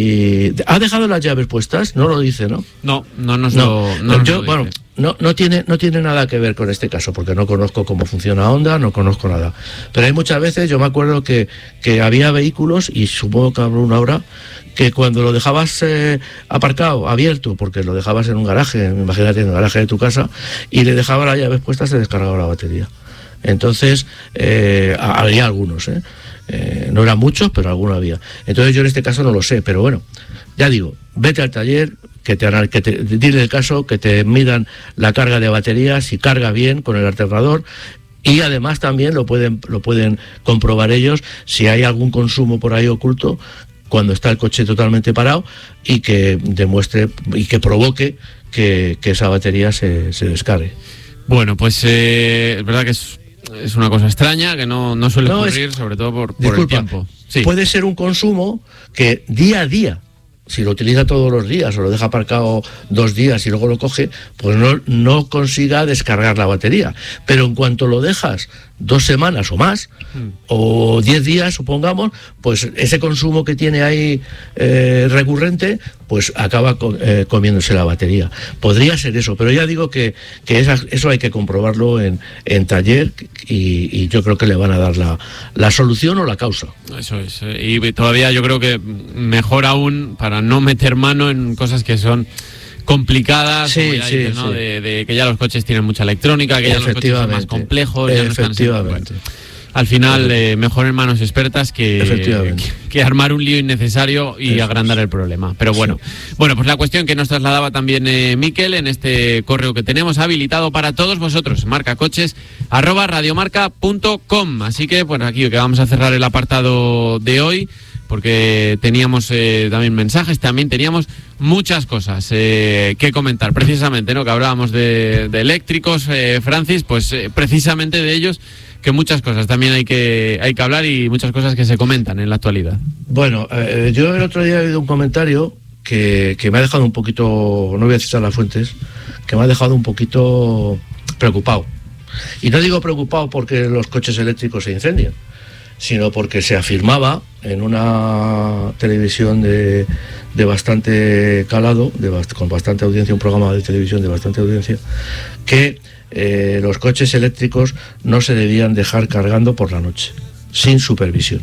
y ¿ha dejado las llaves puestas? No lo dice, ¿no? No, no nos no, lo, no no, nos yo, lo bueno, dice. no, no tiene, no tiene nada que ver con este caso, porque no conozco cómo funciona Honda, no conozco nada. Pero hay muchas veces, yo me acuerdo que, que había vehículos, y supongo que habrá una hora, que cuando lo dejabas eh, aparcado, abierto, porque lo dejabas en un garaje, imagínate en el garaje de tu casa, y le dejabas las llaves puestas, se descargaba la batería. Entonces, eh, había algunos, ¿eh? Eh, no eran muchos, pero alguno había. Entonces yo en este caso no lo sé, pero bueno, ya digo, vete al taller, que te, que te dile el caso, que te midan la carga de batería, si carga bien con el alternador, y además también lo pueden, lo pueden comprobar ellos si hay algún consumo por ahí oculto cuando está el coche totalmente parado, y que demuestre y que provoque que, que esa batería se, se descargue. Bueno, pues eh, es verdad que es Es una cosa extraña que no, no suele no, ocurrir, es, sobre todo por, por disculpa, el tiempo. Sí. Puede ser un consumo que día a día, si lo utiliza todos los días o lo deja aparcado dos días y luego lo coge, pues no, no consiga descargar la batería. Pero en cuanto lo dejas dos semanas o más, mm. o diez días, supongamos, pues ese consumo que tiene ahí eh, recurrente, pues acaba co- eh, comiéndose la batería. Podría ser eso, pero ya digo que, que esa, eso hay que comprobarlo en, en taller, y, y yo creo que le van a dar la, la solución o la causa. Eso es, y todavía yo creo que mejor aún para no meter mano en cosas que son complicadas, sí, ya sí, dices, ¿no? sí. De, de que ya los coches tienen mucha electrónica, que ya los coches son más complejos, ya no están siendo, bueno, al final eh, mejor en manos expertas que, que, que armar un lío innecesario y Eso agrandar es. el problema. Pero bueno, sí. bueno, pues la cuestión que nos trasladaba también eh, Miquel en este correo que tenemos habilitado para todos vosotros, marcacoches arroba radiomarca punto com. Así que bueno, aquí que vamos a cerrar el apartado de hoy, porque teníamos eh, también mensajes, también teníamos muchas cosas eh, que comentar, precisamente, ¿no? Que hablábamos de, de eléctricos, eh, Francis, pues eh, precisamente de ellos, que muchas cosas también hay que hay que hablar y muchas cosas que se comentan en la actualidad. Bueno, eh, yo el otro día he oído un comentario que, que me ha dejado un poquito, no voy a citar las fuentes, que me ha dejado un poquito preocupado. Y no digo preocupado porque los coches eléctricos se incendian, sino porque se afirmaba en una televisión de, de bastante calado, de bast- con bastante audiencia, un programa de televisión de bastante audiencia, que eh, los coches eléctricos no se debían dejar cargando por la noche, sin supervisión.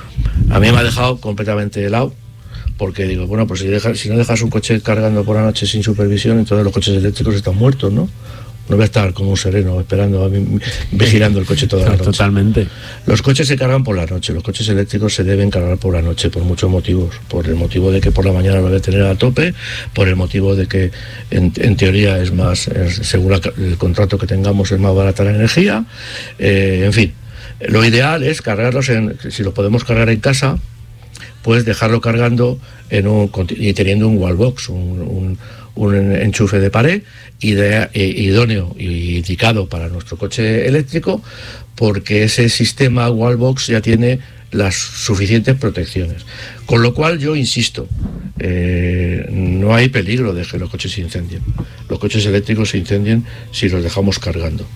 A mí me ha dejado completamente helado, porque digo, bueno, pues si, dejas, si no dejas un coche cargando por la noche sin supervisión, entonces los coches eléctricos están muertos, ¿no? No voy a estar como un sereno esperando, a mí, vigilando el coche toda la noche. Totalmente. Los coches se cargan por la noche, los coches eléctricos se deben cargar por la noche, por muchos motivos. Por el motivo de que por la mañana lo voy a tener a tope, por el motivo de que en, en teoría es más, es, según la, el contrato que tengamos, es más barata la energía. Eh, en fin, lo ideal es cargarlos, en, si lo podemos cargar en casa, pues dejarlo cargando en un, y teniendo un wallbox, un, un un enchufe de pared ide, idóneo y indicado para nuestro coche eléctrico, porque ese sistema Wallbox ya tiene las suficientes protecciones. Con lo cual yo insisto, eh, no hay peligro de que los coches se incendien. Los coches eléctricos se incendien si los dejamos cargando.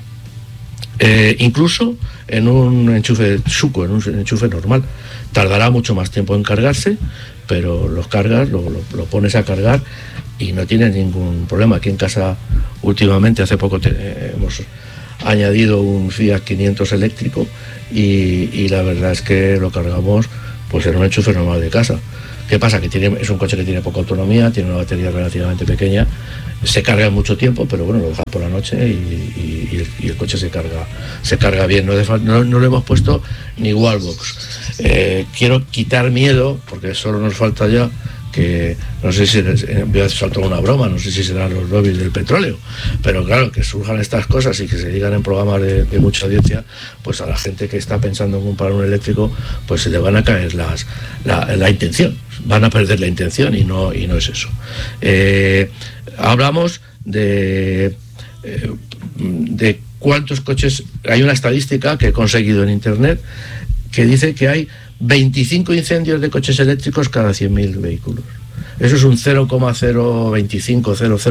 Eh, incluso en un enchufe suco, en un enchufe normal, tardará mucho más tiempo en cargarse, pero los cargas, lo, lo, lo pones a cargar y no tienes ningún problema. Aquí en casa últimamente, hace poco te, eh, hemos añadido un Fiat quinientos eléctrico y, y la verdad es que lo cargamos pues en un enchufe normal de casa. ¿Qué pasa? Que tiene, es un coche que tiene poca autonomía, tiene una batería relativamente pequeña, se carga en mucho tiempo, pero bueno, lo deja por la noche y, y, y, el, y el coche se carga se carga bien. No, de, no, no le hemos puesto ni Wallbox. Eh, quiero quitar miedo, porque solo nos falta ya que, no sé si voy a saltar una broma, no sé si serán los lobbies del petróleo, pero claro, que surjan estas cosas y que se digan en programas de, de mucha audiencia, pues a la gente que está pensando en comprar un eléctrico, pues se le van a caer las, la, la intención, van a perder la intención y no, y no es eso. Eh, hablamos de, eh, de cuántos coches, hay una estadística que he conseguido en internet que dice que hay veinticinco incendios de coches eléctricos cada cien mil vehículos. Eso es un cero coma cero veinticinco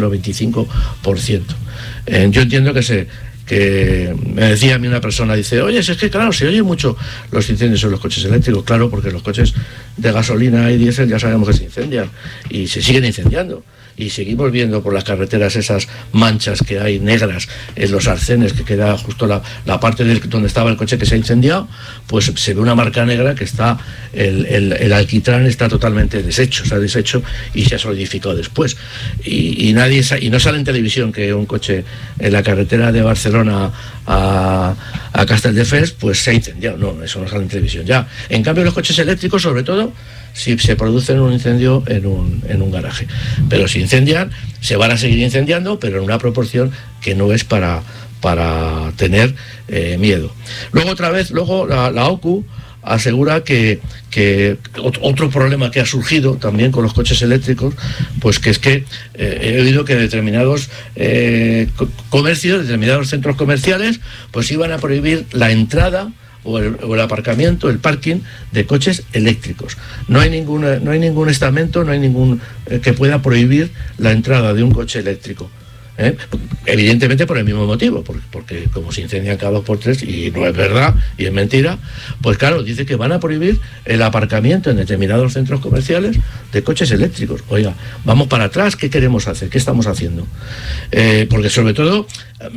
por ciento. Eh, yo entiendo que se que me decía a mí una persona, dice, oye, si es que claro, se oye mucho los incendios en los coches eléctricos. Claro, porque los coches de gasolina y diésel ya sabemos que se incendian y se siguen incendiando. Y seguimos viendo por las carreteras esas manchas que hay negras en los arcenes, que queda justo la, la parte del, donde estaba el coche que se ha incendiado, pues se ve una marca negra que está, el, el, el alquitrán está totalmente deshecho, se ha deshecho y se ha solidificado después. Y, y nadie y no sale en televisión que un coche en la carretera de Barcelona a, a Castelldefels pues se ha incendiado. No, eso no sale en televisión ya. En cambio los coches eléctricos, sobre todo, si se produce un incendio en un, en un garaje. Pero si incendian, se van a seguir incendiando, pero en una proporción que no es para, para tener eh, miedo. Luego otra vez, luego la, la O C U asegura que, que otro problema que ha surgido también con los coches eléctricos, pues que es que eh, he oído que determinados eh, comercios, determinados centros comerciales, pues iban a prohibir la entrada O el, o el aparcamiento, el parking de coches eléctricos. No hay ningún, no hay ningún estamento, no hay ningún eh, que pueda prohibir la entrada de un coche eléctrico. ¿Eh? Evidentemente por el mismo motivo, porque, porque como se incendian cada dos por tres y no es verdad y es mentira, pues claro, dice que van a prohibir el aparcamiento en determinados centros comerciales de coches eléctricos. Oiga, vamos para atrás, ¿qué queremos hacer? ¿Qué estamos haciendo? Eh, porque sobre todo,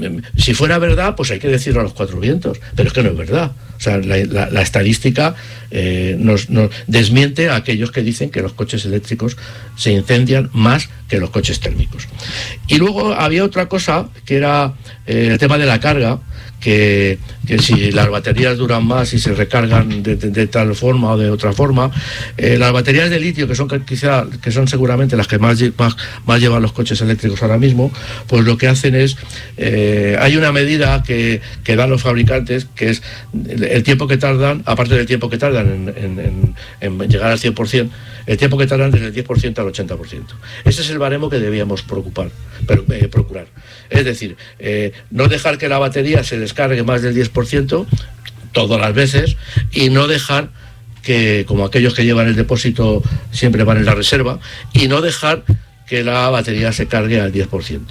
si fuera verdad, pues hay que decirlo a los cuatro vientos, pero es que no es verdad. O sea, la, la, la estadística eh, nos, nos desmiente a aquellos que dicen que los coches eléctricos se incendian más que los coches térmicos. Y luego había otra cosa que era eh, el tema de la carga, que, que si las baterías duran más y se recargan de, de, de tal forma o de otra forma, eh, las baterías de litio, que son quizá que son seguramente las que más, más, más llevan los coches eléctricos ahora mismo, pues lo que hacen es, eh, hay una medida que, que dan los fabricantes, que es el, el tiempo que tardan, aparte del tiempo que tardan en, en, en, en llegar al cien por ciento, el tiempo que tardan desde el diez por ciento al ochenta por ciento. Ese es el baremo que debíamos preocupar, pero, eh, procurar. Es decir, eh, no dejar que la batería se descargue más del diez por ciento todas las veces y no dejar que, como aquellos que llevan el depósito siempre van en la reserva, y no dejar que la batería se cargue al diez por ciento.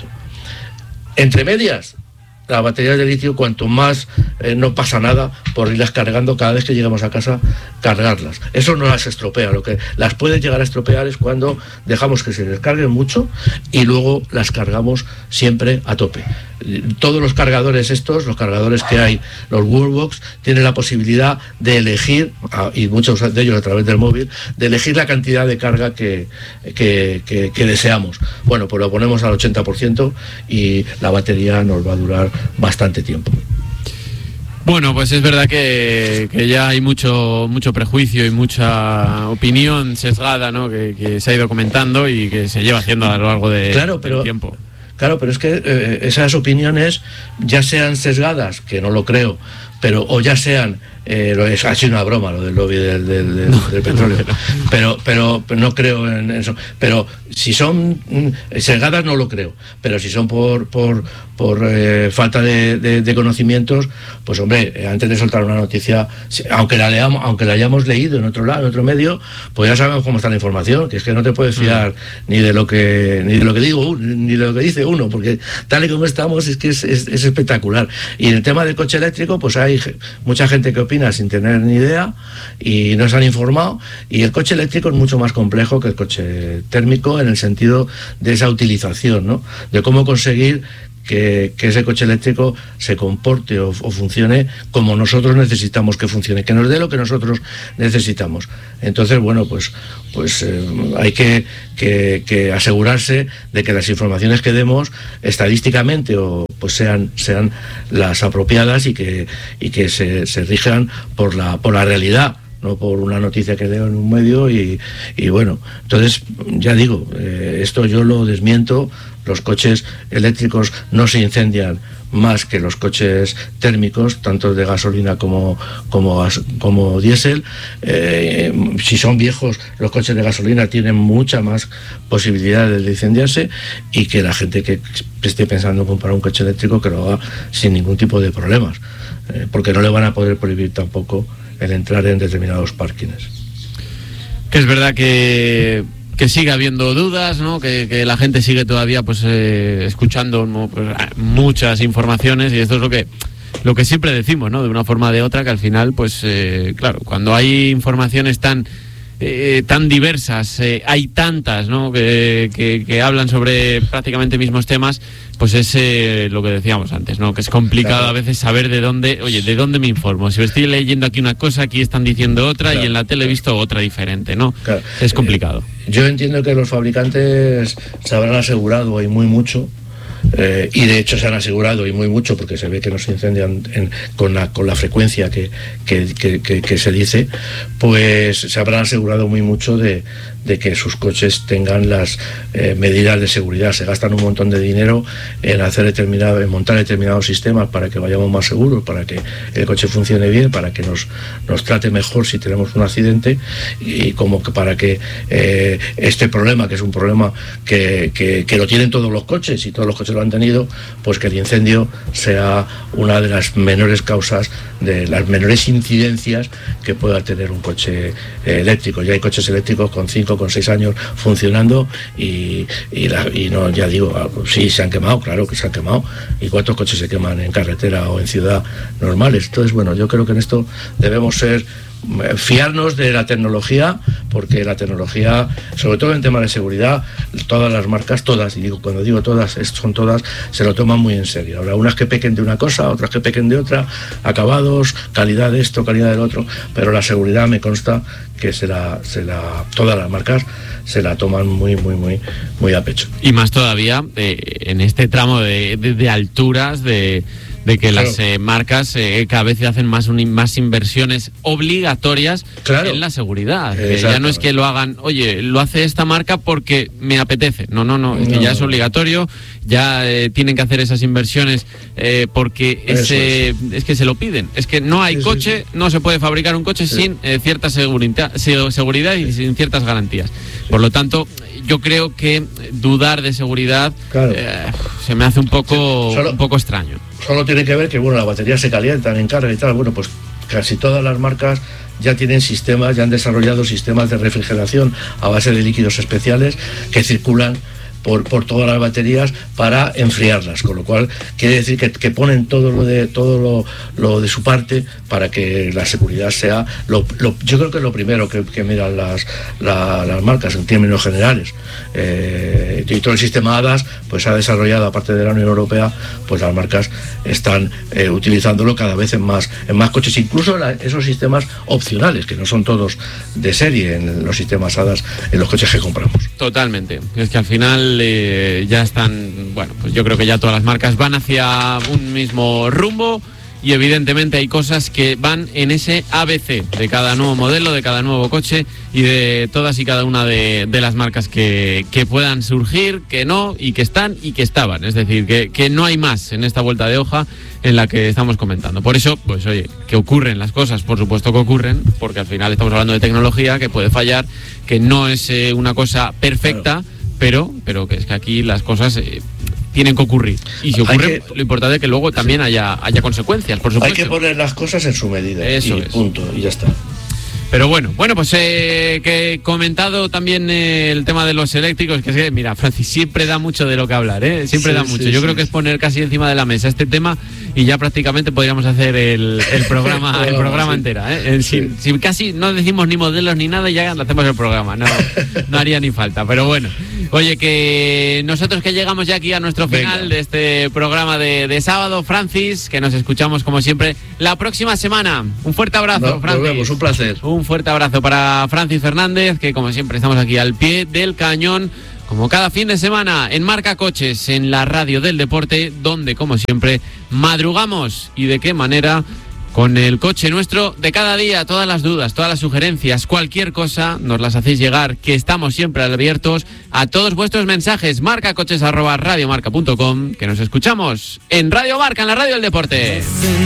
Entre medias, las baterías de litio, cuanto más eh, no pasa nada por irlas cargando cada vez que llegamos a casa, cargarlas. Eso no las estropea. Lo que las puede llegar a estropear es cuando dejamos que se descarguen mucho y luego las cargamos siempre a tope. Todos los cargadores estos, los cargadores que hay, los Wallbox, tienen la posibilidad de elegir, y muchos de ellos a través del móvil, de elegir la cantidad de carga que, que, que, que deseamos. Bueno, pues lo ponemos al ochenta por ciento y la batería nos va a durar bastante tiempo. Bueno, pues es verdad que, que ya hay mucho mucho prejuicio y mucha opinión sesgada, ¿no? que, que se ha ido comentando y que se lleva haciendo a lo largo de, claro, pero, del tiempo. Claro, pero es que eh, esas opiniones, ya sean sesgadas, que no lo creo, pero o ya sean Eh, lo es, ha sido una broma lo del lobby del, del, del, no, del petróleo, no, pero, pero, pero no creo en eso. Pero si son mm, sesgadas no lo creo, pero si son por por, por eh, falta de, de, de conocimientos, pues hombre, eh, antes de soltar una noticia, aunque la leamos, aunque la hayamos leído en otro lado, en otro medio, pues ya sabemos cómo está la información, que es que no te puedes fiar mm. ni de lo que ni de lo que digo ni de lo que dice uno, porque tal y como estamos es que es, es, es espectacular. Y en el tema del coche eléctrico, pues hay mucha gente que opina sin tener ni idea y no se han informado, y el coche eléctrico es mucho más complejo que el coche térmico en el sentido de esa utilización, ¿no? De cómo conseguir que, que ese coche eléctrico se comporte o, o funcione como nosotros necesitamos que funcione, que nos dé lo que nosotros necesitamos. Entonces, bueno, pues pues eh, hay que, que, que asegurarse de que las informaciones que demos estadísticamente o pues sean sean las apropiadas y que y que se, se rijan por la por la realidad, no por una noticia que leo en un medio y, y bueno, entonces ya digo, eh, esto yo lo desmiento. Los coches eléctricos no se incendian más que los coches térmicos, tanto de gasolina como como, como diésel. Eh, si son viejos, los coches de gasolina tienen mucha más posibilidades de incendiarse, y que la gente que esté pensando en comprar un coche eléctrico que lo haga sin ningún tipo de problemas, eh, porque no le van a poder prohibir tampoco el entrar en determinados parkings. Que es verdad que que sigue habiendo dudas, ¿no? Que, que la gente sigue todavía pues eh, escuchando, ¿no? Pues, muchas informaciones, y esto es lo que lo que siempre decimos, ¿no? De una forma o de otra, que al final, pues eh, claro, cuando hay informaciones tan eh, tan diversas, eh, hay tantas, ¿no? Que, que, que hablan sobre prácticamente mismos temas, pues es eh, lo que decíamos antes, ¿no? Que es complicado claro. a veces saber de dónde, oye, de dónde me informo. Si estoy leyendo aquí una cosa, aquí están diciendo otra, claro, y en la tele he visto otra diferente, ¿no? Claro. Es complicado. Eh, yo entiendo que los fabricantes se habrán asegurado y muy mucho. Eh, y de hecho se han asegurado y muy mucho, porque se ve que no se incendian en, con, la, con la frecuencia que, que, que, que, que se dice, pues se habrán asegurado muy mucho de, de que sus coches tengan las eh, medidas de seguridad. Se gastan un montón de dinero en hacer determinado, en montar determinados sistemas para que vayamos más seguros, para que el coche funcione bien, para que nos, nos trate mejor si tenemos un accidente, y como que para que eh, este problema, que es un problema que, que, que lo tienen todos los coches y todos los coches lo han tenido, pues que el incendio sea una de las menores causas, de las menores incidencias que pueda tener un coche eh, eléctrico. Ya hay coches eléctricos con cinco, con seis años funcionando y, y, la, y no, ya digo, sí, se han quemado, claro que se han quemado. ¿Y cuántos coches se queman en carretera o en ciudad normales? Entonces, bueno, yo creo que en esto debemos ser fiarnos de la tecnología, porque la tecnología, sobre todo en temas de seguridad, todas las marcas, todas, y digo, cuando digo todas, son todas, se lo toman muy en serio. Habrá unas que pequen de una cosa, otras que pequen de otra, acabados, calidad de esto, calidad del otro, pero la seguridad me consta que se la, se la, todas las marcas se la toman muy, muy, muy, muy a pecho. Y más todavía eh, en este tramo de, de, de alturas, de de que claro. las eh, marcas eh, cada vez hacen más, un, más inversiones obligatorias claro. en la seguridad. Eh, ya no es que lo hagan, oye, lo hace esta marca porque me apetece. No, no, no, es no. que ya es obligatorio, ya eh, tienen que hacer esas inversiones eh, porque ese, es. es que se lo piden. Es que no hay sí, coche, sí, sí. no se puede fabricar un coche sí. sin eh, cierta seguridad, seguridad y sin ciertas garantías. Por lo tanto, yo creo que dudar de seguridad claro. eh, se me hace un poco, Solo, un poco extraño. Solo tiene que ver que, bueno, las baterías se calientan en carga y tal. Bueno, pues casi todas las marcas ya tienen sistemas, ya han desarrollado sistemas de refrigeración a base de líquidos especiales que circulan Por, por todas las baterías para enfriarlas, con lo cual quiere decir que, que ponen todo lo de todo lo, lo de su parte para que la seguridad sea lo, lo, yo creo que es lo primero que, que miran las, la, las marcas en términos generales, eh, y todo el sistema A D A S pues ha desarrollado, aparte de la Unión Europea, pues las marcas están eh, utilizándolo cada vez en más en más coches, incluso la, esos sistemas opcionales que no son todos de serie en los sistemas A D A S en los coches que compramos. Totalmente, es que al final Eh, ya están, bueno, pues yo creo que ya todas las marcas van hacia un mismo rumbo y evidentemente hay cosas que van en ese A B C de cada nuevo modelo, de cada nuevo coche y de todas y cada una de, de las marcas que, que puedan surgir, que no, y que están y que estaban. Es decir, que, que no hay más en esta vuelta de hoja en la que estamos comentando. Por eso, pues oye, que ocurren las cosas, por supuesto que ocurren, porque al final estamos hablando de tecnología que puede fallar, que no es eh, una cosa perfecta, claro. pero, pero que es que aquí las cosas eh, tienen que ocurrir. Y si ocurre, que, lo importante es que luego también sí. haya, haya consecuencias, por supuesto. Hay que poner las cosas en su medida. Eso y es. Punto, y ya está. Pero bueno, bueno, pues eh, que he comentado también eh, el tema de los eléctricos, que es que, mira, Francis, siempre da mucho de lo que hablar, ¿eh? Siempre sí, da mucho. Sí, Yo sí, creo que es poner casi encima de la mesa este tema y ya prácticamente podríamos hacer el, el programa el programa sí. entera, ¿eh? Sí. Si, si casi no decimos ni modelos ni nada, ya hacemos el programa, no, no haría ni falta. Pero bueno, oye, que nosotros que llegamos ya aquí a nuestro final Venga. de este programa de, de sábado, Francis, que nos escuchamos como siempre la próxima semana. Un fuerte abrazo, no, Francis. Nos vemos, un placer. Un fuerte abrazo para Francis Fernández, que como siempre estamos aquí al pie del cañón, como cada fin de semana en Marca Coches, en la radio del deporte, donde como siempre madrugamos. Y de qué manera, con el coche nuestro de cada día. Todas las dudas, todas las sugerencias, cualquier cosa nos las hacéis llegar, que estamos siempre abiertos a todos vuestros mensajes. marcacoches arroba radiomarca punto com, que nos escuchamos en Radio Marca, en la radio del deporte.